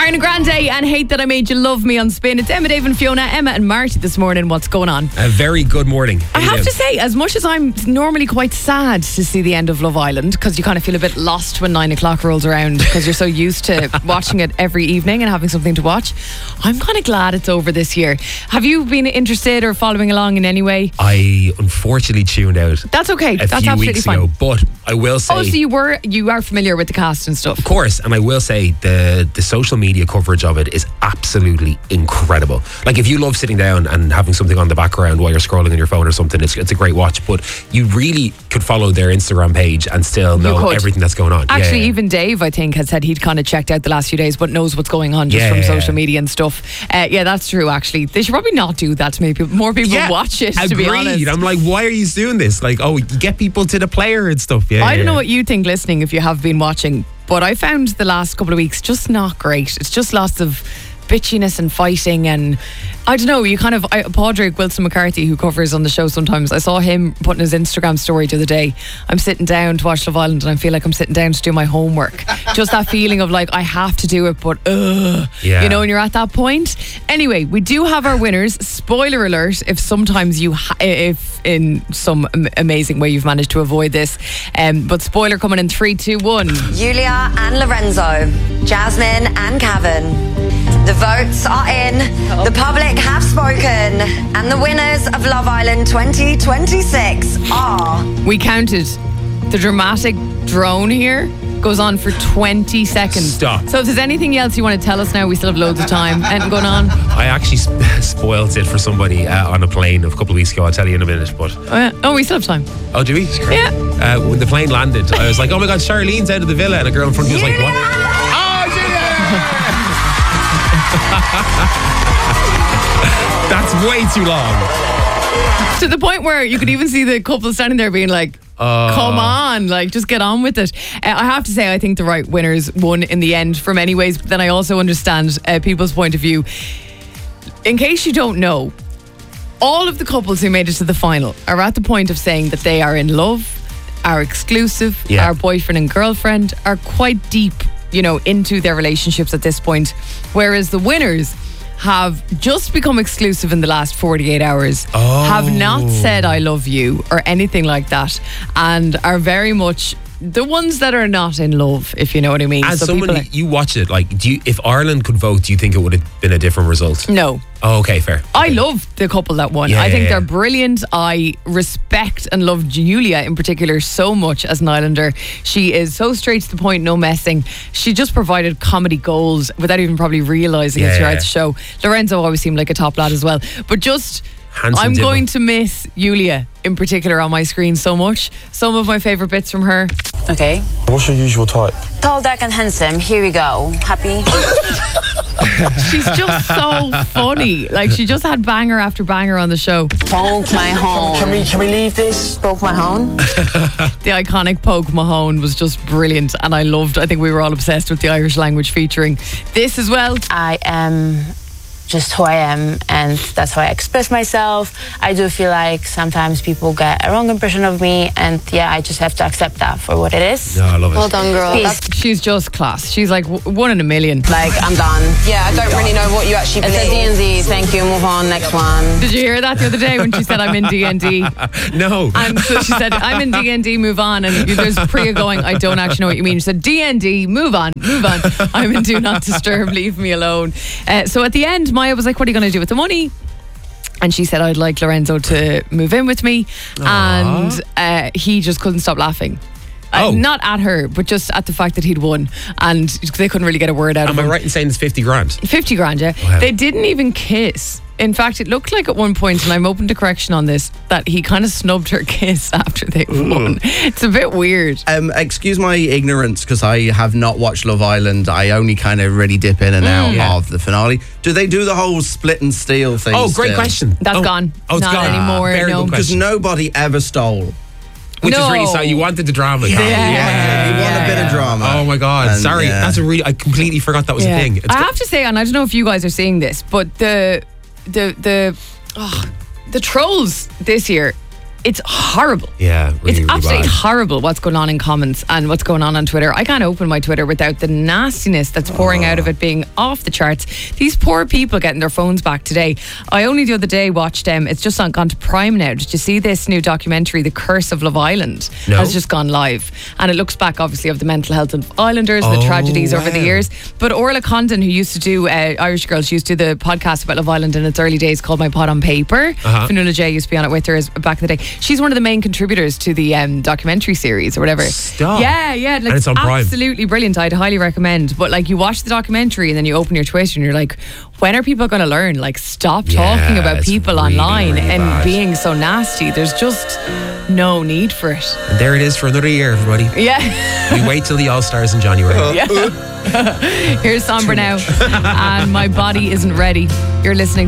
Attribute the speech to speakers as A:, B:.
A: Ariana Grande and Hate That I Made You Love Me on Spin. It's Emma, Dave and Fiona, Emma and Marty this morning. What's going on?
B: A very good morning.
A: I have to say, as much as I'm normally quite sad to see the end of Love Island, because you kind of feel a bit lost when 9 o'clock rolls around because you're so used to watching it every evening and having something to watch, I'm kind of glad it's over this year. Have you been interested or following along in any way?
B: I unfortunately tuned out.
A: That's okay.
B: That's
A: absolutely
B: weeks
A: fine.
B: ago, but I will say.
A: Oh, so you are familiar with the cast and stuff?
B: Of course, and I will say the social media coverage of it is absolutely incredible. Like, if you love sitting down and having something on the background while you're scrolling on your phone or something, it's a great watch. But you really could follow their Instagram page and still know everything that's going on.
A: Actually, even Dave, I think, has said he'd kind of checked out the last few days, but knows what's going on just from social media and stuff. Yeah, that's true. Actually, they should probably not do that to make more people watch it.
B: Agreed.
A: To be honest,
B: I'm like, why are you doing this? Like, you get people to the player and stuff.
A: I don't know what you think, listening, if you have been watching, but I found the last couple of weeks just not great. It's just lots of bitchiness and fighting, and I don't know, Padraig Wilson McCarthy, who covers on the show sometimes, I saw him putting his Instagram story the other day. I'm sitting down to watch Love Island and I feel like I'm sitting down to do my homework. Just that feeling of like, I have to do it, but you know, when you're at that point. Anyway, we do have our winners. Spoiler alert, if sometimes if in some amazing way you've managed to avoid this, but spoiler coming in 3, 2, 1.
C: Julia and Lorenzo, Jasmine and Kevin. The votes are in, the public have spoken, and the winners of Love Island 2026 are...
A: We counted. The dramatic drone here goes on for 20 seconds.
B: Stop.
A: So if there's anything else you want to tell us now, we still have loads of time. Anything going on?
B: I actually spoiled it for somebody on a plane a couple of weeks ago. I'll tell you in a minute. But
A: we still have time.
B: Oh, do we?
A: Yeah.
B: When the plane landed, I was like, oh my God, Charlene's out of the villa. And a girl in front of me was like, what? Oh, Julia! That's way too long.
A: To the point where you could even see the couple standing there being like, come on, like, just get on with it. I have to say, I think the right winners won in the end for many ways, but then I also understand people's point of view. In case you don't know, all of the couples who made it to the final are at the point of saying that they are in love, are exclusive, are boyfriend and girlfriend, are quite deep, you know, into their relationships at this point, whereas the winners have just become exclusive in the last 48 hours, have not said I love you or anything like that, and are very much the ones that are not in love, if you know what I mean.
B: As somebody, you watch it, like, if Ireland could vote, do you think it would have been a different result?
A: No.
B: Oh, okay, fair.
A: I love the couple that won. I think they're brilliant. I respect and love Julia in particular so much as an Islander. She is so straight to the point, no messing. She just provided comedy gold without even probably realising it throughout the show. Lorenzo always seemed like a top lad as well. But just... I'm going to miss Julia in particular on my screen so much. Some of my favourite bits from her.
D: Okay.
E: What's your usual type?
D: Tall, dark and handsome. Here we go. Happy?
A: She's just so funny. Like, she just had banger after banger on the show.
D: Poke my home.
E: Can we leave this?
D: Poke my home.
A: The iconic Poke Mahone was just brilliant, and I think we were all obsessed with the Irish language featuring this as well.
D: I am just who I am, and that's how I express myself. I do feel like sometimes people get a wrong impression of me, and I just have to accept that for what it is.
B: No, I love it.
C: Well done, girl.
A: She's just class. She's like one in a million.
D: Like, I'm done.
C: Yeah, I don't really know what you actually believe.
D: It's a D&D. Thank you. Move on. Next one.
A: Did you hear that the other day when she said, I'm in D&D?
B: No.
A: And so she said, I'm in D&D, move on. And there's Priya going, I don't actually know what you mean. She said, D&D, move on. I'm in Do Not Disturb, leave me alone. So at the end, Maya was like, what are you going to do with the money? And she said, I'd like Lorenzo to move in with me. Aww. And he just couldn't stop laughing. Not at her, but just at the fact that he'd won, and they couldn't really get a word out of him.
B: Am I right in saying it's 50 grand?
A: 50 grand, yeah. Wow. They didn't even kiss. In fact, it looked like at one point, and I'm open to correction on this, that he kind of snubbed her kiss after they won. It's a bit weird.
F: Excuse my ignorance, because I have not watched Love Island. I only kind of really dip in and out of the finale. Do they do the whole split and steal thing?
B: Oh, great question.
A: That's gone.
B: Oh, it's
A: not
B: gone
A: anymore.
B: Very good question.
F: Because nobody ever stole.
B: Which is really sad. You wanted the drama.
F: You want a bit of drama.
B: Oh my God. And sorry. That's I completely forgot that was a thing.
A: I have to say, and I don't know if you guys are seeing this, but the trolls this year it's horrible.
B: Yeah, really,
A: it's
B: really
A: absolutely
B: bad.
A: horrible what's going on in comments and what's going on Twitter. I can't open my Twitter without the nastiness that's pouring out of it being off the charts. These poor people getting their phones back today. I only the other day watched, it's just gone to Prime now. Did you see this new documentary, The Curse of Love Island?
B: No.
A: Has just gone live. And it looks back, obviously, of the mental health of islanders, the tragedies over the years. But Orla Condon, who used to do, Irish Girl, she used to do the podcast about Love Island in its early days called My Pot on Paper. Fionnuala J used to be on it with her back in the day. She's one of the main contributors to the documentary series or whatever.
B: Stop.
A: Yeah. Like,
B: And it's on Prime.
A: absolutely brilliant. I'd highly recommend. But like, you watch the documentary and then you open your Twitter and you're like, when are people going to learn? Like, stop talking about
B: it's
A: people
B: really,
A: online
B: really
A: and
B: bad.
A: being so nasty. There's just no need for it.
B: And there it is for another year, everybody.
A: Yeah.
B: We wait till the All-Stars in January.
A: Here's Sombra now. And My Body Isn't Ready. You're listening